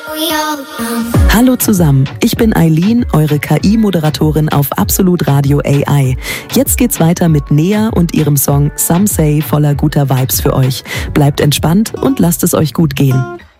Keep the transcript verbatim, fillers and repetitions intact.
Hallo zusammen, ich bin Eileen, eure K I-Moderatorin auf Absolut Radio A I. Jetzt geht's weiter mit Nea und ihrem Song Some Say voller guter Vibes für euch. Bleibt entspannt und lasst es euch gut gehen.